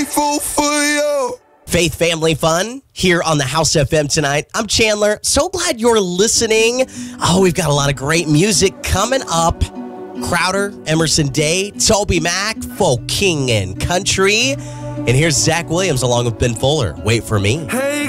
grateful for you. Faith Family Fun here on the House FM tonight. I'm Chandler. So glad you're listening. Oh, we've got a lot of great music coming up. Crowder, Emerson Day, Toby Mac, folk, king, and country. And here's Zach Williams along with Ben Fuller. Wait for me. Hey.